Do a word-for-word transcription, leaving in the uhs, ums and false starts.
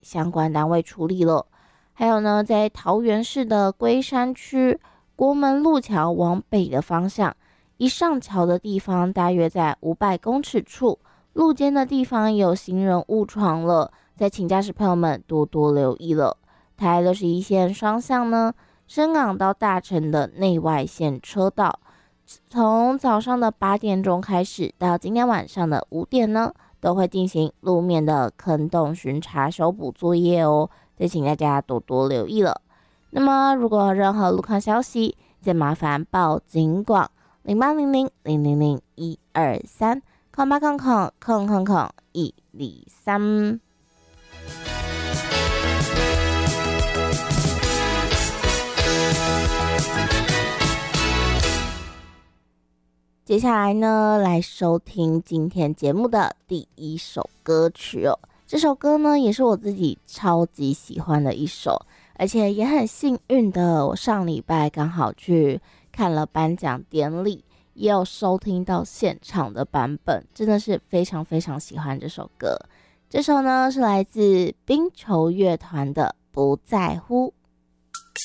相关单位处理了。还有呢，在桃园市的龟山区国门路桥往北的方向，一上桥的地方大约在五百公尺处，路肩的地方有行人误闯了，再请驾驶朋友们多多留意了。台六十一线双向呢，深港到大城的内外线车道，从早上的八点钟开始到今天晚上的五点呢，都会进行路面的坑洞巡查修补作业哦，再请大家多多留意了。那么如果有任何路况消息，再麻烦报警广零八零零零零零一二三空八空空空空空一二三。接下来呢，来收听今天节目的第一首歌曲哦。这首歌呢，也是我自己超级喜欢的一首，而且也很幸运的，我上礼拜刚好去看了颁奖典礼，也有收听到现场的版本，真的是非常非常喜欢这首歌。这首呢是来自冰球乐团的《不在乎》。